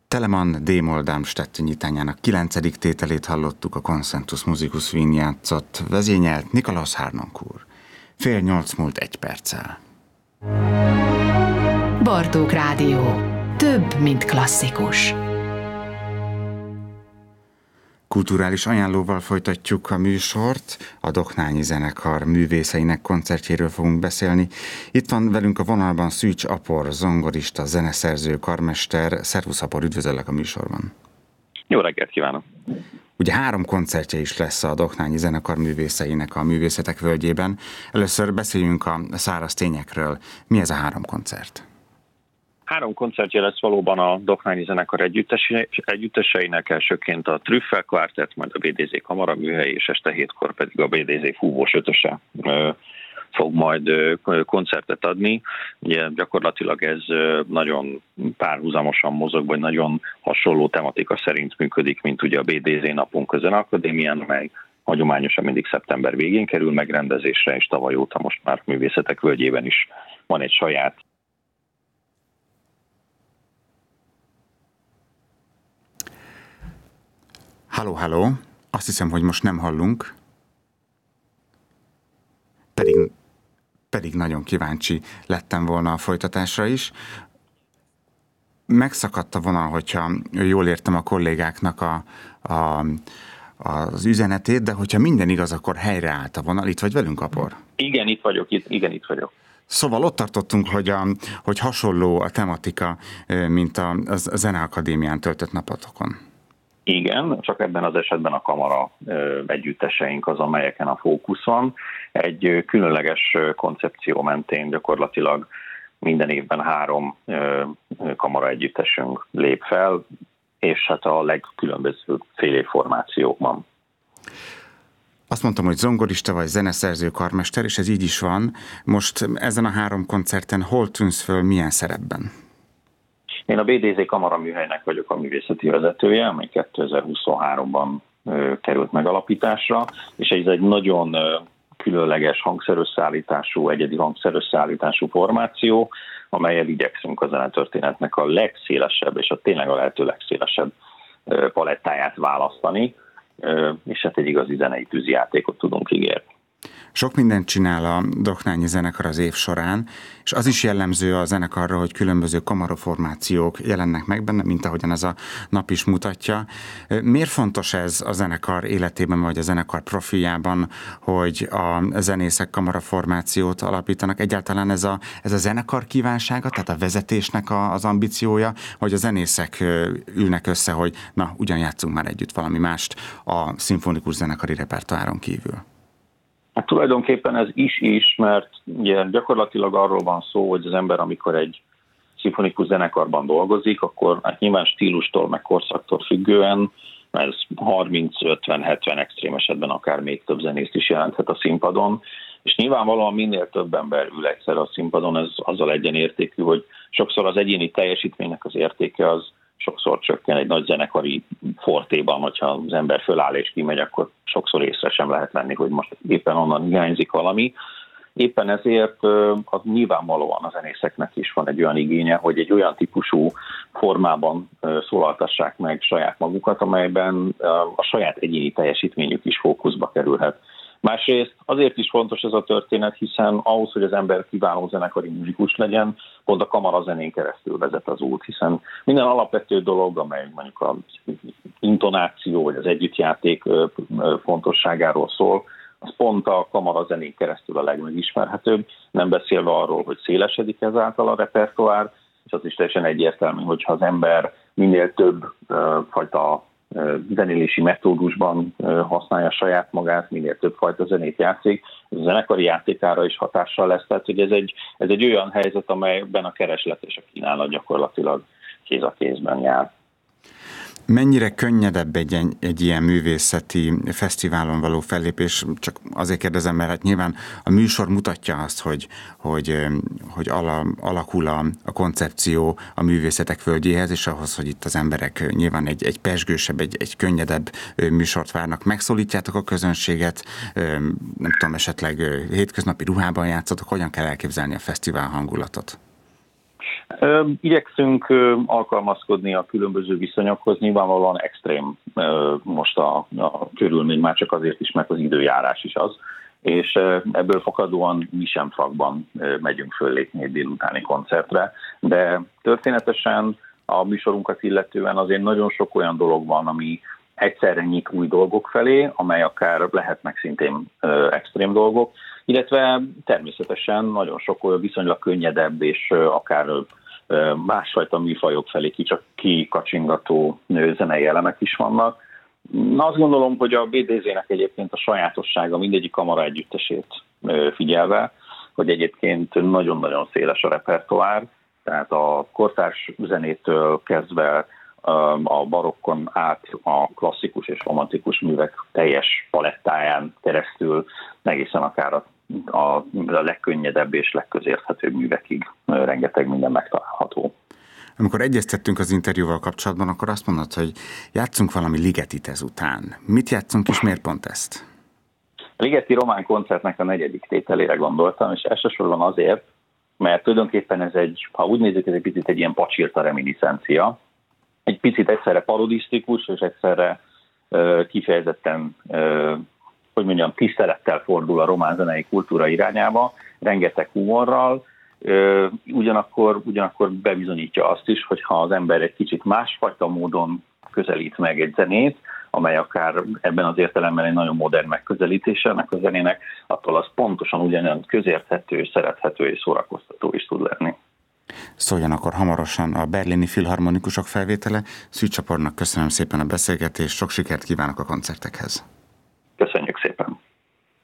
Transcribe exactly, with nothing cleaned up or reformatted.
Telemann D-moll Darmstadt nyitányának kilencedik tételét hallottuk, a Concentus Musicus Wien játszott, vezényelt Nikolaus Harnoncourt. Fél nyolc múlt egy perccel. Bartók Rádió. Több, mint klasszikus. Kulturális ajánlóval folytatjuk a műsort, a Doknányi Zenekar művészeinek koncertjéről fogunk beszélni. Itt van velünk a vonalban Szűcs Apor, zongorista, zeneszerző, karmester. Szervusz Apor, üdvözöllek a műsorban. Jó reggelt kívánok! Ugye három koncertje is lesz a Doknányi Zenekar művészeinek a Művészetek Völgyében. Először beszéljünk a száraz tényekről. Mi ez a három koncert? Három koncertje lesz valóban a Doknányi Zenekar együtteseinek, elsőként a Trüffel Quartet, majd a bé dé zé Kamaraműhely, és este hétkor pedig a bé dé zé Fúvós ötöse fog majd koncertet adni. Ugye gyakorlatilag ez nagyon párhuzamosan mozog, vagy nagyon hasonló tematika szerint működik, mint ugye a bé dé zé Napunk a Zeneakadémián, amely hagyományosan mindig szeptember végén kerül megrendezésre, és tavaly óta most már Művészetek Völgyében is van egy saját. Halló, halló! Azt hiszem, hogy most nem hallunk. Pedig, pedig nagyon kíváncsi lettem volna a folytatásra is. Megszakadt a vonal, hogyha jól értem a kollégáknak a, a, az üzenetét, de hogyha minden igaz, akkor helyreállt a vonal. Itt vagy velünk, Apor? Igen, itt vagyok, itt, igen, itt vagyok. Szóval ott tartottunk, hogy, a, hogy hasonló a tematika, mint a, a Zeneakadémián töltött napotokon. Igen, csak ebben az esetben a kamara együtteseink az, amelyeken a fókusz van. Egy különleges koncepció mentén gyakorlatilag minden évben három kamara együttesünk lép fel, és hát a legkülönbözőbb félév formációkban. Azt mondtam, hogy zongorista vagy zeneszerző, karmester, és ez így is van. Most ezen a három koncerten hol tűnsz föl, milyen szerepben? Én a bé dé zé Kamaraműhelynek vagyok a művészeti vezetője, amely kétezer-huszonháromban ö, került megalapításra, és ez egy nagyon ö, különleges hangszerösszeállítású, egyedi hangszerösszeállítású formáció, amellyel igyekszünk a zenetörténetnek a legszélesebb, és a tényleg a lehető legszélesebb ö, palettáját választani, ö, és hát egy igazi zenei tűzijátékot tudunk ígérni. Sok mindent csinál a Doknányi Zenekar az év során, és az is jellemző a zenekarra, hogy különböző kamaraformációk jelennek meg benne, mint ahogyan ez a nap is mutatja. Miért fontos ez a zenekar életében, vagy a zenekar profiljában, hogy a zenészek kamaraformációt alapítanak? Egyáltalán ez a, ez a zenekar kívánsága, tehát a vezetésnek a, az ambíciója, vagy a zenészek ülnek össze, hogy na, ugyan játszunk már együtt valami mást a szimfonikus zenekari repertoáron kívül? Hát tulajdonképpen ez is-is, mert ugye gyakorlatilag arról van szó, hogy az ember, amikor egy szimfonikus zenekarban dolgozik, akkor hát nyilván stílustól, meg korszaktól függően, mert ez harminc, ötven, hetven extrém esetben akár még több zenészt is jelenthet a színpadon, és nyilvánvalóan minél több ember ül egyszer a színpadon, ez azzal egyenértékű, hogy sokszor az egyéni teljesítménynek az értéke az sokszor csökken egy nagy zenekari fortéban, hogyha az ember föláll és kimegy, akkor sokszor észre sem lehet venni, hogy most éppen onnan hiányzik valami. Éppen ezért az nyilvánvalóan a zenészeknek is van egy olyan igénye, hogy egy olyan típusú formában szólaltassák meg saját magukat, amelyben a saját egyéni teljesítményük is fókuszba kerülhet. Másrészt azért is fontos ez a történet, hiszen ahhoz, hogy az ember kiváló zenekari muzsikus legyen, pont a kamarazenén keresztül vezet az út, hiszen minden alapvető dolog, amely mondjuk az intonáció vagy az együttjáték fontosságáról szól, az pont a kamarazenén keresztül a legmegismerhetőbb, nem beszélve arról, hogy szélesedik ezáltal a repertoár, és az is teljesen egyértelmű, hogyha az ember minél több fajta zenélési metódusban használja saját magát, minél több fajta zenét játszik, ez a zenekari játékára is hatással lesz, tehát hogy ez egy, ez egy olyan helyzet, amelyben a kereslet és a kínálat gyakorlatilag kéz a kézben jár. Mennyire könnyedebb egy, egy ilyen művészeti fesztiválon való fellépés? Csak azért kérdezem, mert hát nyilván a műsor mutatja azt, hogy, hogy, hogy ala, alakul a, a koncepció a Művészetek Völgyéhez, és ahhoz, hogy itt az emberek nyilván egy, egy pezsgősebb, egy, egy könnyedebb műsort várnak. Megszólítjátok a közönséget, nem tudom, esetleg hétköznapi ruhában játszotok, hogyan kell elképzelni a fesztivál hangulatot? Igyekszünk alkalmazkodni a különböző viszonyokhoz, nyilvánvalóan extrém most a, a körülmény, már csak azért is, mert az időjárás is az, és ebből fakadóan mi sem frakban megyünk föllépni egy délutáni koncertre, de történetesen a műsorunkat illetően azért nagyon sok olyan dolog van, ami egyszerre nyit új dolgok felé, amely akár lehetnek szintén extrém dolgok, illetve természetesen nagyon sok olyan viszonylag könnyedebb és akár másfajta műfajok felé csak kikacsingató zenei elemek is vannak. Na, azt gondolom, hogy a bé dé zé-nek egyébként a sajátossága mindegyik kamara együttesét figyelve, hogy egyébként nagyon-nagyon széles a repertoár, tehát a kortárs zenétől kezdve a barokkon át a klasszikus és romantikus művek teljes palettáján keresztül egészen akár a, a legkönnyedebb és legközérthetőbb művekig rengeteg minden megtalálható. Amikor egyeztettünk az interjúval kapcsolatban, akkor azt mondod, hogy játszunk valami Ligetit ezután. Mit játszunk és miért pont ezt? A Ligeti román koncertnek a negyedik tételére gondoltam, és elsősorban azért, mert tulajdonképpen ez egy, ha úgy nézzük, ez egy picit egy ilyen pacsirta reminiszencia, egy picit egyszerre parodisztikus, és egyszerre uh, kifejezetten, uh, hogy mondjam, tisztelettel fordul a román zenei kultúra irányába, rengeteg humorral, uh, ugyanakkor, ugyanakkor bebizonyítja azt is, hogy ha az ember egy kicsit másfajta módon közelít meg egy zenét, amely akár ebben az értelemben egy nagyon modern megközelítése ennek a zenének, attól az pontosan ugyanolyan közérthető, szerethető és szórakoztató is tud lenni. Szóljon akkor hamarosan a berlini filharmonikusok felvétele. Szűcs Csapornak köszönöm szépen a beszélgetést, sok sikert kívánok a koncertekhez.